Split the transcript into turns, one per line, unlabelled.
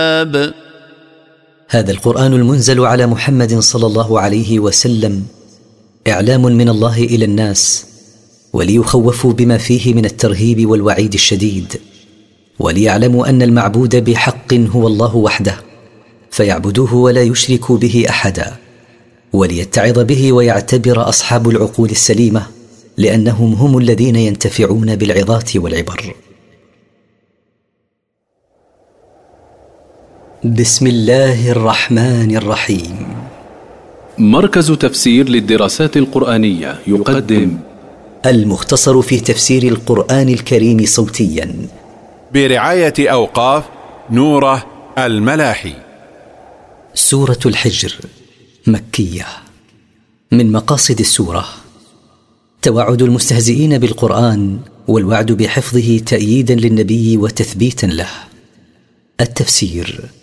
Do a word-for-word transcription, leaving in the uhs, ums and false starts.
هذا القرآن المنزل على محمد صلى الله عليه وسلم إعلام من الله إلى الناس، وليخوفوا بما فيه من الترهيب والوعيد الشديد، وليعلموا أن المعبود بحق هو الله وحده، فيعبدوه ولا يشركوا به أحدا، وليتعظ به ويعتبر أصحاب العقول السليمة، لأنهم هم الذين ينتفعون بالعظات والعبر. بسم الله الرحمن الرحيم.
مركز تفسير للدراسات القرآنية يقدم
المختصر في تفسير القرآن الكريم صوتيا
برعاية أوقاف نوره الملاحي.
سورة الحجر مكية. من مقاصد السورة توعد المستهزئين بالقرآن والوعد بحفظه تأييدا للنبي وتثبيتا له. التفسير: